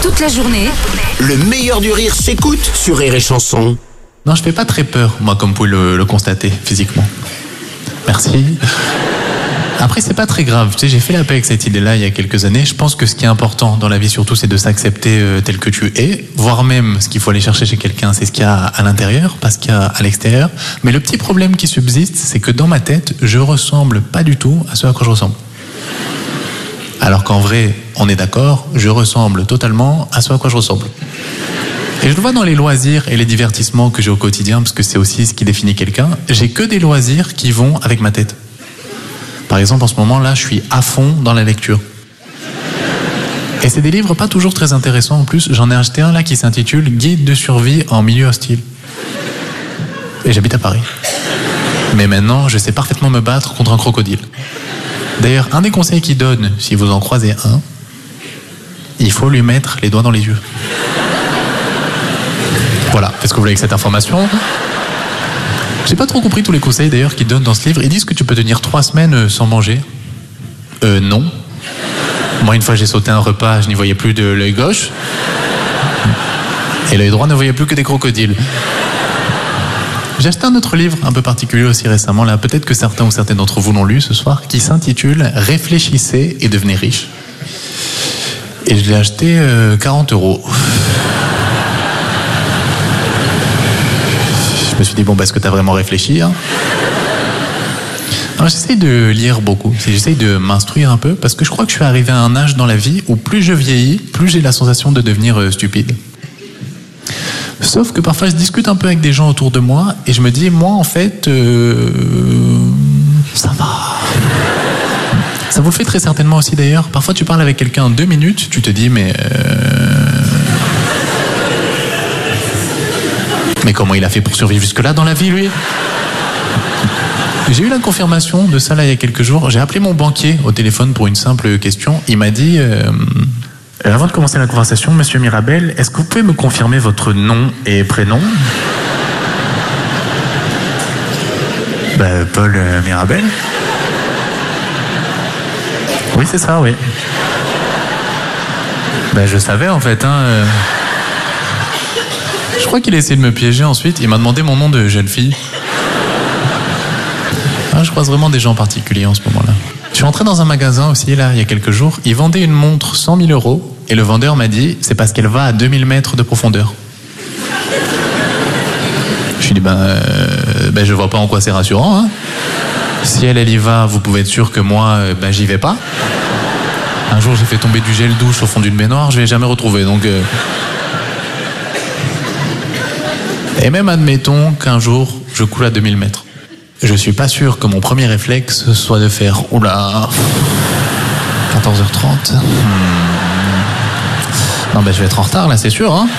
toute la journée. Le meilleur du rire s'écoute sur Rire et Chanson. Non, je fais pas très peur, moi, comme vous pouvez le constater physiquement. Merci. Après, c'est pas très grave. Tu sais, j'ai fait la paix avec cette idée-là il y a quelques années. Je pense que ce qui est important dans la vie, surtout, c'est de s'accepter tel que tu es, voire même ce qu'il faut aller chercher chez quelqu'un, c'est ce qu'il y a à l'intérieur, pas ce qu'il y a à l'extérieur. Mais le petit problème qui subsiste, c'est que dans ma tête, je ressemble pas du tout à ce à quoi je ressemble. Alors qu'en vrai, on est d'accord, je ressemble totalement à ce à quoi je ressemble. Et je le vois dans les loisirs et les divertissements que j'ai au quotidien, parce que c'est aussi ce qui définit quelqu'un. J'ai que des loisirs qui vont avec ma tête. Par exemple, en ce moment, là, je suis à fond dans la lecture. Et c'est des livres pas toujours très intéressants en plus. J'en ai acheté un là qui s'intitule « Guide de survie en milieu hostile ». Et j'habite à Paris. Mais maintenant, je sais parfaitement me battre contre un crocodile. D'ailleurs, un des conseils qu'il donne, si vous en croisez un, il faut lui mettre les doigts dans les yeux. Voilà, qu'est-ce que vous voulez avec cette information ? J'ai pas trop compris tous les conseils d'ailleurs qu'ils donnent dans ce livre. Ils disent que tu peux tenir 3 semaines sans manger. Non. Moi, une fois, j'ai sauté un repas, je n'y voyais plus de l'œil gauche. Et l'œil droit ne voyait plus que des crocodiles. J'ai acheté un autre livre un peu particulier aussi récemment, là, peut-être que certains ou certaines d'entre vous l'ont lu ce soir, qui s'intitule « Réfléchissez et devenez riche ». Et je l'ai acheté 40 €. Je me suis dit, bon, est-ce que tu as vraiment réfléchi, hein ? Alors, j'essaye de lire beaucoup, j'essaye de m'instruire un peu, parce que je crois que je suis arrivé à un âge dans la vie où plus je vieillis, plus j'ai la sensation de devenir stupide. Sauf que parfois je discute un peu avec des gens autour de moi, et je me dis, moi en fait, ça va. Ça vous le fait très certainement aussi d'ailleurs. Parfois tu parles avec quelqu'un 2 minutes, tu te dis, mais comment il a fait pour survivre jusque-là dans la vie, lui ? J'ai eu la confirmation de ça là il y a quelques jours. J'ai appelé mon banquier au téléphone pour une simple question. Il m'a dit, avant de commencer la conversation, Monsieur Mirabel, est-ce que vous pouvez me confirmer votre nom et prénom ? Paul Mirabel. Oui, c'est ça, oui. Je savais en fait, hein. Je crois qu'il a essayé de me piéger ensuite. Il m'a demandé mon nom de jeune fille. Je croise vraiment des gens particuliers en ce moment-là. Je suis entré dans un magasin aussi, là, il y a quelques jours. Ils vendaient une montre 100 000 € et le vendeur m'a dit, c'est parce qu'elle va à 2000 mètres de profondeur. Je lui ai dit, je vois pas en quoi c'est rassurant, hein. Si elle y va, vous pouvez être sûr que moi, j'y vais pas. Un jour, j'ai fait tomber du gel douche au fond d'une baignoire, je l'ai jamais retrouvé, donc... Et même admettons qu'un jour, je coule à 2000 mètres. Je suis pas sûr que mon premier réflexe soit de faire oula, 14h30. Non, je vais être en retard là, c'est sûr, hein.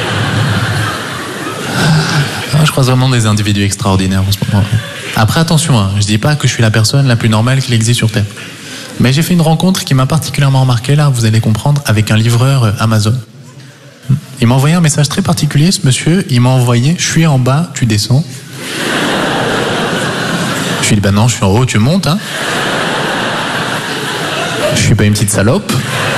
Je croise vraiment des individus extraordinaires en ce moment. Après, attention, hein, je dis pas que je suis la personne la plus normale qu'il existe sur Terre. Mais j'ai fait une rencontre qui m'a particulièrement remarqué, là, vous allez comprendre, avec un livreur Amazon. Il m'a envoyé un message très particulier, ce monsieur. Il m'a envoyé, je suis en bas, tu descends. Je lui ai dit, non, je suis en haut, tu montes, hein. Je suis pas une petite salope.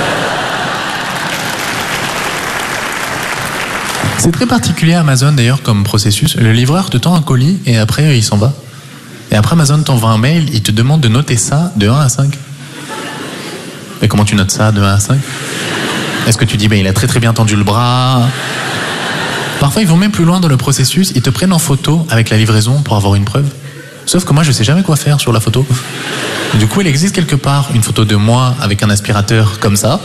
C'est très particulier Amazon d'ailleurs comme processus. Le livreur te tend un colis et après il s'en va. Et après Amazon t'envoie un mail, il te demande de noter ça de 1 à 5. Mais comment tu notes ça de 1 à 5 ? Est-ce que tu dis, il a très très bien tendu le bras ? Parfois ils vont même plus loin dans le processus, ils te prennent en photo avec la livraison pour avoir une preuve. Sauf que moi je sais jamais quoi faire sur la photo. Du coup il existe quelque part une photo de moi avec un aspirateur comme ça.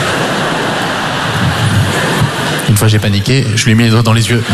Une fois j'ai paniqué, je lui ai mis les doigts dans les yeux.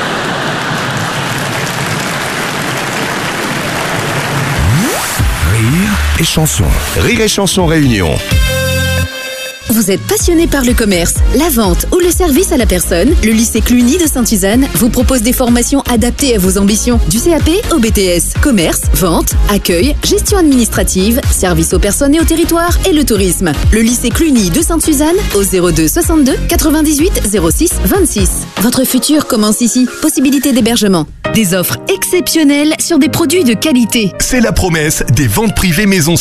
Rire et Chanson. Rire et Chanson Réunion. Vous êtes passionné par le commerce, la vente ou le service à la personne? Le lycée Cluny de Sainte-Suzanne vous propose des formations adaptées à vos ambitions. Du CAP au BTS, commerce, vente, accueil, gestion administrative, service aux personnes et au territoire et le tourisme. Le lycée Cluny de Sainte-Suzanne au 02 62 98 06 26. Votre futur commence ici. Possibilité d'hébergement. Des offres exceptionnelles sur des produits de qualité. C'est la promesse des ventes privées maison